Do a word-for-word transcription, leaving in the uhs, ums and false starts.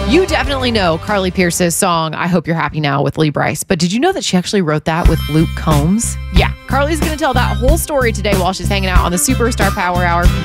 You definitely know Carly Pearce's song, I Hope You're Happy Now with Lee Brice. But did you know that she actually wrote that with Luke Combs? Yeah, Carly's going to tell that whole story today while she's hanging out on the Superstar Power Hour.